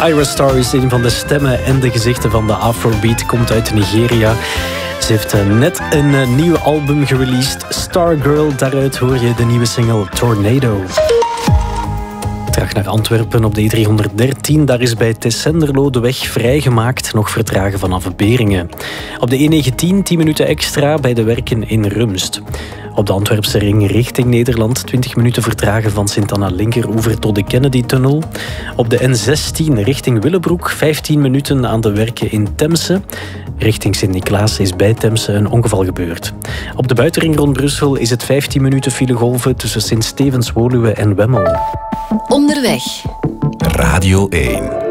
Ira Star is een van de stemmen en de gezichten van de Afrobeat, komt uit Nigeria. Ze heeft net een nieuw album gereleased, Stargirl. Daaruit hoor je de nieuwe single Tornado. Terug naar Antwerpen op de E313. Daar is bij Tessenderlo de weg vrijgemaakt, nog vertragen vanaf Beringen. Op de E19 10 minuten extra bij de werken in Rumst. Op de Antwerpse ring richting Nederland 20 minuten vertragen van Sint-Anna Linkeroever tot de Kennedy-tunnel. Op de N16 richting Willebroek 15 minuten aan de werken in Temse. Richting Sint-Niklaas is bij Temse een ongeval gebeurd. Op de buitenring rond Brussel is het 15 minuten filegolven tussen Sint-Stevens-Woluwe en Wemmel. Onderweg. Radio 1.